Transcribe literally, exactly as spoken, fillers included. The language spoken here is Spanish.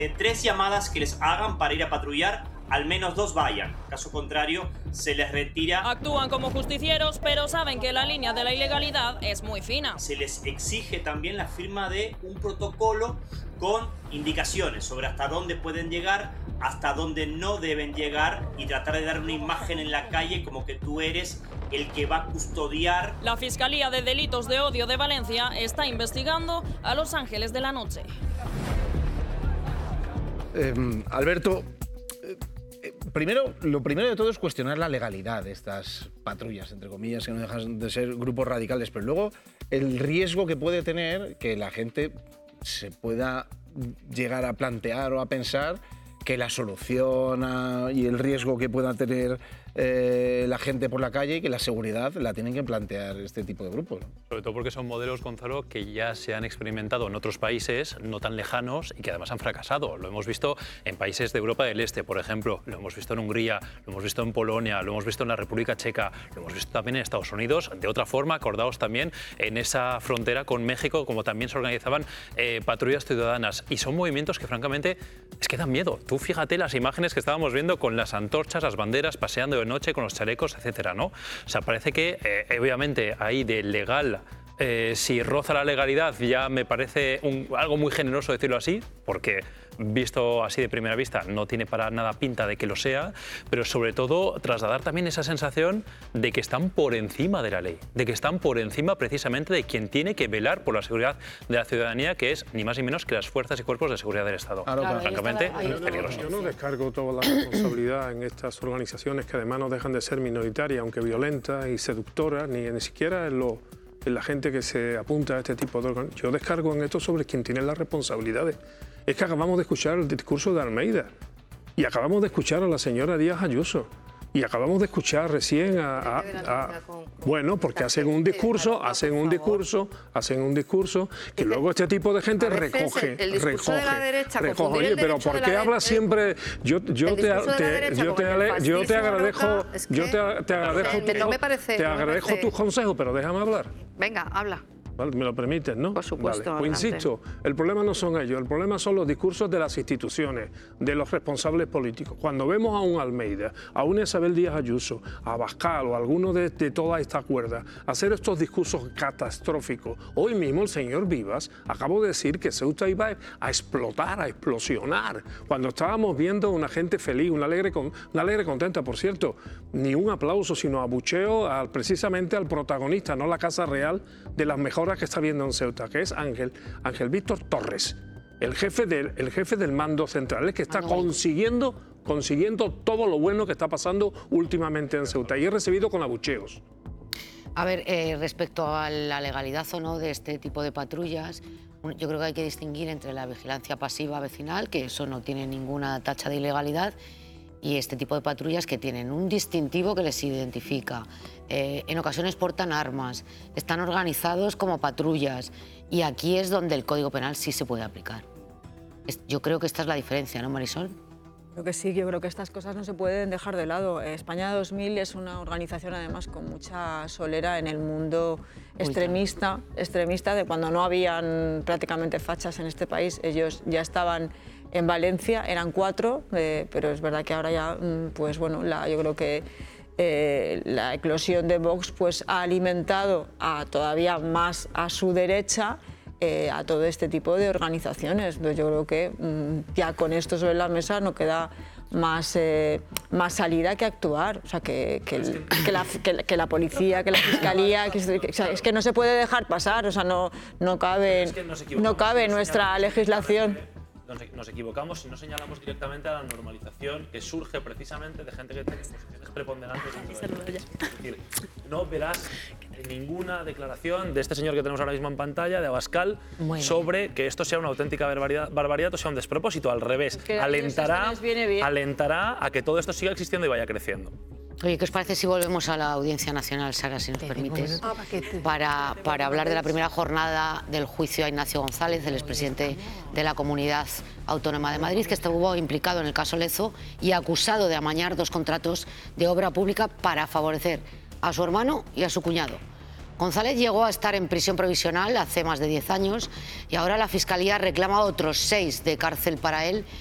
De tres llamadas que les hagan para ir a patrullar, al menos dos vayan. Caso contrario, se les retira. Actúan como justicieros, pero saben que la línea de la ilegalidad es muy fina. Se les exige también la firma de un protocolo con indicaciones sobre hasta dónde pueden llegar, hasta dónde no deben llegar y tratar de dar una imagen en la calle como que tú eres el que va a custodiar. La Fiscalía de Delitos de Odio de Valencia está investigando a los Ángeles de la Noche. Eh, Alberto, eh, primero, lo primero de todo es cuestionar la legalidad de estas patrullas, entre comillas, que no dejan de ser grupos radicales, pero luego el riesgo que puede tener que la gente se pueda llegar a plantear o a pensar que la solución a, y el riesgo que pueda tener eh, la gente por la calle y que la seguridad la tienen que plantear este tipo de grupos, ¿no? Sobre todo porque son modelos, Gonzalo, que ya se han experimentado en otros países no tan lejanos y que además han fracasado. Lo hemos visto en países de Europa del Este, por ejemplo, lo hemos visto en Hungría, lo hemos visto en Polonia, lo hemos visto en la República Checa, lo hemos visto también en Estados Unidos. De otra forma, acordaos también en esa frontera con México, como también se organizaban eh, patrullas ciudadanas. Y son movimientos que, francamente, es que dan miedo. Tú fíjate las imágenes que estábamos viendo con las antorchas, las banderas, paseando de noche con los chalecos, etcétera, ¿no? O sea, parece que, eh, obviamente, ahí de legal, eh, si roza la legalidad, ya me parece un, algo muy generoso decirlo así, porque visto así de primera vista no tiene para nada pinta de que lo sea, pero sobre todo trasladar también esa sensación de que están por encima de la ley, de que están por encima precisamente de quien tiene que velar por la seguridad de la ciudadanía, que es ni más ni menos que las fuerzas y cuerpos de seguridad del Estado. Claro, claro. Francamente, Ahí es está. peligroso. Yo no descargo toda la responsabilidad en estas organizaciones que además no dejan de ser minoritarias, aunque violentas y seductoras, ni, ni siquiera en, lo, en la gente que se apunta a este tipo de organizaciones. Yo descargo en esto sobre quien tiene las responsabilidades. Es que acabamos de escuchar el discurso de Almeida y acabamos de escuchar a la señora Díaz Ayuso y acabamos de escuchar recién a... a, a bueno, porque hacen un discurso, hacen un discurso, hacen un discurso que luego este tipo de gente recoge, el discurso recoge, de la derecha, recoge. confundir Oye, el pero derecho ¿por de qué la hablas de- siempre? Yo, yo El te, discurso de la te- derecha yo te, con el ale- yo te fascismo agradezco, roca, es yo que- te, te agradezco, Eh, no me parece, te no me agradezco parece. tus consejos, pero déjame hablar. Venga, habla. Vale, me lo permites, ¿no? Por supuesto, Vale. Pues adelante. insisto, el problema no son ellos, el problema son los discursos de las instituciones, de los responsables políticos. Cuando vemos a un Almeida, a una Isabel Díaz Ayuso, a Abascal o a alguno de, de toda esta cuerda hacer estos discursos catastróficos, hoy mismo el señor Vivas acabo de decir que Ceuta iba a explotar, a explosionar, cuando estábamos viendo una gente feliz, una alegre, con, una alegre contenta, por cierto, ni un aplauso, sino abucheo al, precisamente al protagonista, no la Casa Real, de las mejoras que está viendo en Ceuta, que es Ángel, Ángel Víctor Torres, el jefe, del, el jefe del mando central, el que está consiguiendo, consiguiendo todo lo bueno que está pasando últimamente en Ceuta, y es recibido con abucheos. A ver, eh, respecto a la legalidad o no de este tipo de patrullas, yo creo que hay que distinguir entre la vigilancia pasiva vecinal, que eso no tiene ninguna tacha de ilegalidad, y este tipo de patrullas que tienen un distintivo que les identifica. Eh, en ocasiones portan armas, están organizados como patrullas, y aquí es donde el Código Penal sí se puede aplicar. Es, yo creo que esta es la diferencia, ¿no, Marisol? Creo que sí, yo creo que estas cosas no se pueden dejar de lado. España dos mil es una organización además con mucha solera en el mundo extremista, extremista de cuando no habían prácticamente fachas en este país. Ellos ya estaban en Valencia, eran cuatro, eh, pero es verdad que ahora ya, pues bueno, la, yo creo que eh, la eclosión de Vox pues, ha alimentado a, todavía más a su derecha Eh, a todo este tipo de organizaciones. Entonces yo creo que mmm, ya con esto sobre la mesa no queda más, eh, más salida que actuar. O sea, que, que, el, que, la, que, que la policía, que la fiscalía, que, que, o sea, es que no se puede dejar pasar, o sea, no, no cabe, Es que nos no cabe en nuestra legislación. Nos equivocamos si no señalamos directamente a la normalización que surge precisamente de gente que tiene posiciones preponderantes. Es decir, no verás ninguna declaración de este señor que tenemos ahora mismo en pantalla, de Abascal, bueno, sobre que esto sea una auténtica barbaridad, barbaridad o sea un despropósito. Al revés, es que alentará, alentará a que todo esto siga existiendo y vaya creciendo. Oye, ¿qué os parece si volvemos a la Audiencia Nacional, Sara, si nos permites, para, para hablar de la primera jornada del juicio a Ignacio González, el expresidente de la Comunidad Autónoma de Madrid, que estuvo implicado en el caso Lezo y acusado de amañar dos contratos de obra pública para favorecer a su hermano y a su cuñado? González llegó a estar en prisión provisional hace más de diez años y ahora la Fiscalía reclama otros seis de cárcel para él